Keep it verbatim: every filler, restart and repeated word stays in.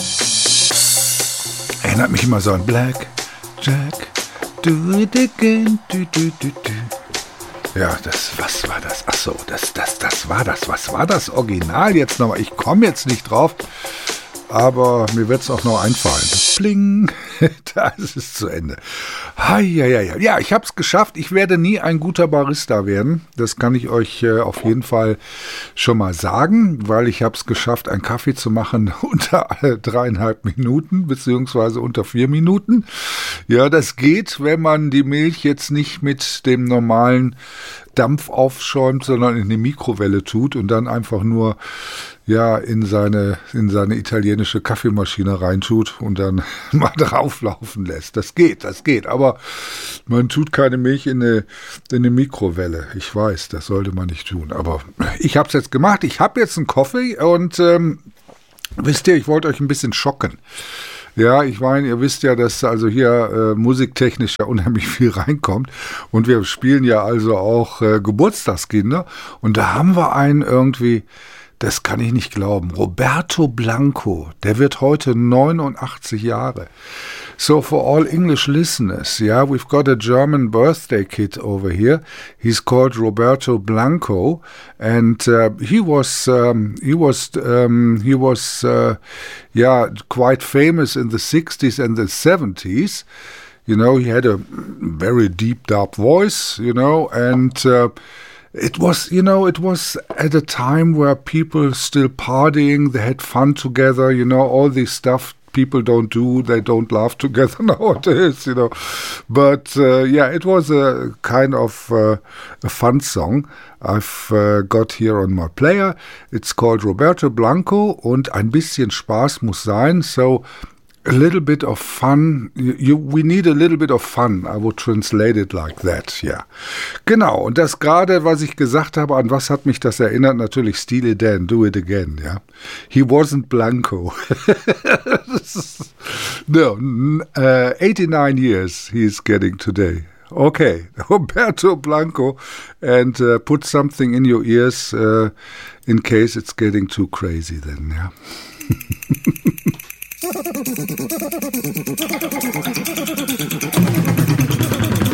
Erinnert mich immer so an Black Jack, do it again, do, do, do, do. Ja, das, was war das? Ach so, das, das, das war das. Was war das Original jetzt nochmal? Ich komme jetzt nicht drauf, aber mir wird es auch noch einfallen. Pling, da ist es zu Ende. Heieiei. Ja, ich habe es geschafft. Ich werde nie ein guter Barista werden. Das kann ich euch äh, auf jeden Fall schon mal sagen, weil ich habe es geschafft, einen Kaffee zu machen unter dreieinhalb Minuten, beziehungsweise unter vier Minuten. Ja, das geht, wenn man die Milch jetzt nicht mit dem normalen Dampf aufschäumt, sondern in die Mikrowelle tut und dann einfach nur ja in seine in seine italienische Kaffeemaschine reintut und dann mal drauflaufen lässt. Das geht, das geht, aber man tut keine Milch in eine, in eine Mikrowelle. Ich weiß, das sollte man nicht tun, aber ich habe es jetzt gemacht. Ich habe jetzt einen Kaffee und ähm, wisst ihr, ich wollte euch ein bisschen schocken. Ja, ich meine, ihr wisst ja, dass also hier äh, musiktechnisch ja unheimlich viel reinkommt und wir spielen ja also auch äh, Geburtstagskinder und da haben wir einen irgendwie, das kann ich nicht glauben, Roberto Blanco, der wird heute neunundachtzig Jahre. So for all English listeners, yeah, we've got a German birthday kid over here. He's called Roberto Blanco, and uh, he was um, he was um, he was uh, yeah quite famous in the sixties and the seventies. You know, he had a very deep, dark voice. You know, and uh, it was, you know, it was at a time where people still partying, they had fun together. You know, all this stuff people don't do, they don't laugh together nowadays, you know. But uh, yeah, it was a kind of uh, a fun song I've uh, got here on my player. It's called Roberto Blanco und ein bisschen Spaß muss sein. So a little bit of fun. You, you, we need a little bit of fun. I would translate it like that, yeah. Genau, und das gerade, was ich gesagt habe, an was hat mich das erinnert? Natürlich Steal It Dan, Do It Again, ja. He wasn't Blanco. No, uh, eighty-nine years he's getting today. Okay, Roberto Blanco, and uh, put something in your ears uh, in case it's getting too crazy then, yeah.